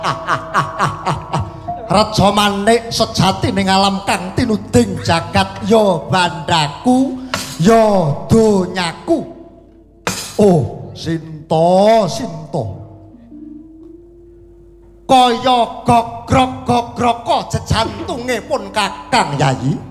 Raja Manik sejati ning alam kang tinuding jagat ya bandaku ya donyaku. Oh, Sinta. Kaya gogrok-gogrok jejantunge pun Kakang Yayi.